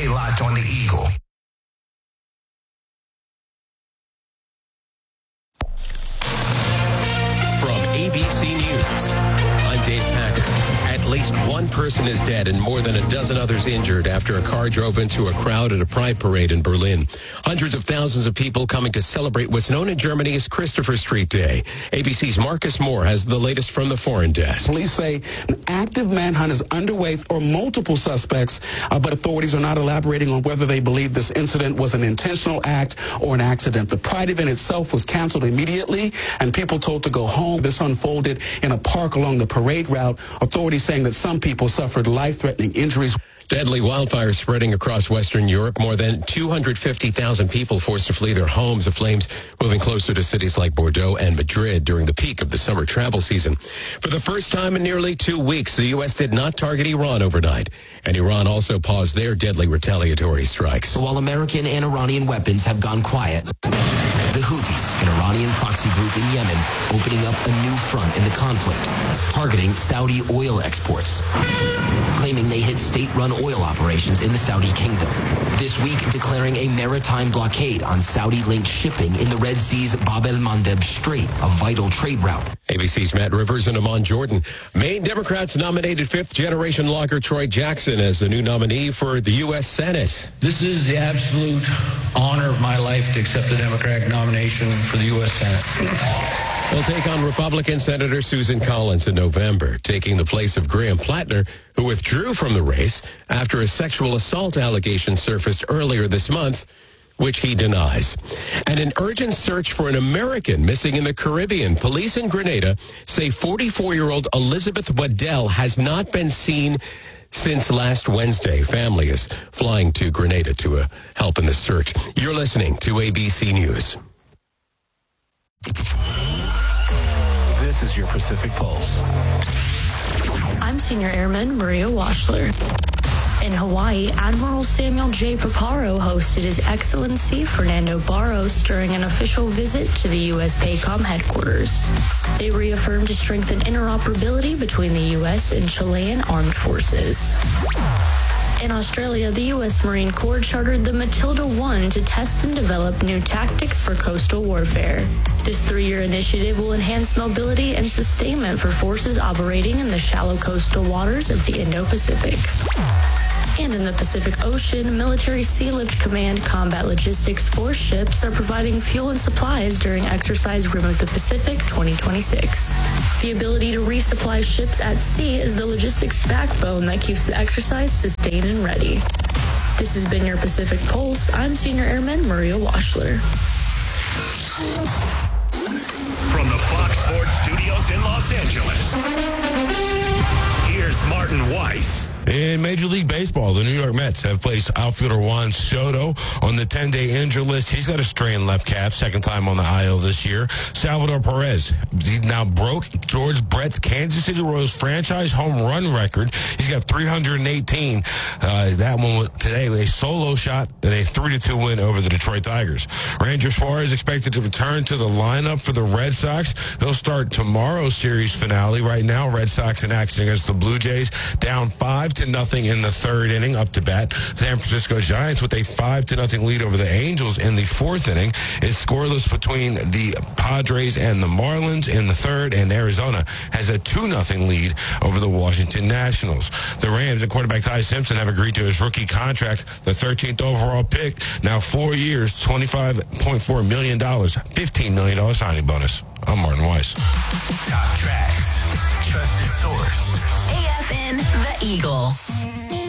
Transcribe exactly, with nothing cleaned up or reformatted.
locked on the Eagle. From A B C News, I'm Dave Packer. At least one person is dead and more than a dozen others injured after a car drove into a crowd at a pride parade in Berlin. Hundreds of thousands of people coming to celebrate what's known in Germany as Christopher Street Day. A B C's Marcus Moore has the latest from the foreign desk. Police say an active manhunt is underway for multiple suspects, uh, but authorities are not elaborating on whether they believe this incident was an intentional act or an accident. The pride event itself was canceled immediately, and people told to go home. This unfolded in a park along the parade route. Authorities saying that some people suffered life-threatening injuries. Deadly wildfires spreading across Western Europe. More than two hundred fifty thousand people forced to flee their homes. The flames moving closer to cities like Bordeaux and Madrid during the peak of the summer travel season. For the first time in nearly two weeks, the U S did not target Iran overnight. And Iran also paused their deadly retaliatory strikes. While American and Iranian weapons have gone quiet, the Houthis, an Iranian proxy group in Yemen, opening up a new front in the conflict, targeting Saudi oil exports, claiming they hit state-run oil operations in the Saudi kingdom. This week, declaring a maritime blockade on Saudi-linked shipping in the Red Sea's Bab el-Mandeb Strait, a vital trade route. A B C's Matt Rivers and Amon Jordan. Maine Democrats nominated fifth-generation logger Troy Jackson as the new nominee for the U S Senate. This is the absolute honor of my life to accept the Democratic nomination for the U S Senate. Will take on Republican Senator Susan Collins in November, taking the place of Graham Plattner, who withdrew from the race after a sexual assault allegation surfaced earlier this month, which he denies. And an urgent search for an American missing in the Caribbean. Police in Grenada say forty-four-year-old Elizabeth Waddell has not been seen since last Wednesday. Family is flying to Grenada to uh, help in the search. You're listening to A B C News. This is your Pacific Pulse. I'm Senior Airman Maria Washler. In Hawaii, Admiral Samuel J. Paparo hosted His Excellency Fernando Barros during an official visit to the U S PACOM headquarters. They reaffirmed to strengthen interoperability between the U S and Chilean armed forces. In Australia, the U S Marine Corps chartered the Matilda one to test and develop new tactics for coastal warfare. This three-year initiative will enhance mobility and sustainment for forces operating in the shallow coastal waters of the Indo-Pacific. And in the Pacific Ocean, Military Sea Lift Command Combat Logistics Force ships are providing fuel and supplies during Exercise Rim of the Pacific twenty twenty-six. The ability to resupply ships at sea is the logistics backbone that keeps the exercise sustained and ready. This has been your Pacific Pulse. I'm Senior Airman Maria Washler. From the Fox Sports Studios in Los Angeles, here's Martin Weiss. In Major League Baseball, the New York Mets have placed outfielder Juan Soto on the ten-day injured list. He's got a strained left calf, second time on the I L this year. Salvador Perez, he now broke George Brett's Kansas City Royals franchise home run record. He's got three hundred eighteen. Uh, that one was today with a solo shot and a three to two win over the Detroit Tigers. Ranger Suarez expected to return to the lineup for the Red Sox. They'll start tomorrow's series finale. Right now, Red Sox in action against the Blue Jays, down five to nothing in the third inning, up to bat. San Francisco Giants with a five to nothing lead over the Angels in the fourth inning. It's scoreless between the Padres and the Marlins in the third, and Arizona has a two nothing lead over the Washington Nationals. The Rams and quarterback Ty Simpson have agreed to his rookie contract, the thirteenth overall pick, now four years, twenty-five point four million dollars, fifteen million dollars signing bonus. I'm Martin Weiss. Top tracks, trusted source. A F N The Eagle.